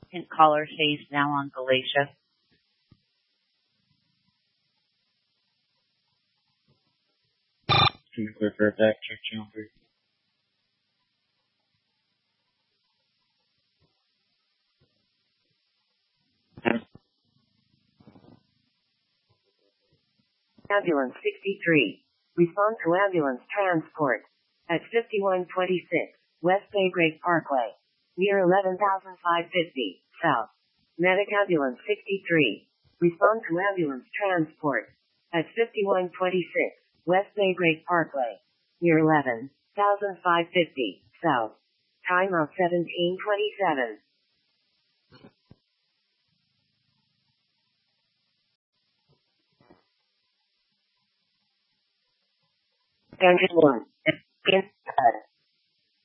Second caller phase now on Galatia. Can you click our back check channel 3? Ambulance 63. Respond to ambulance transport at 5126 West Bay Great Parkway, near 11,550 South. Medic Ambulance 63. Respond to ambulance transport at 5126 West Bay Great Parkway, near 11,550 South. Time of 1727. Engine 1.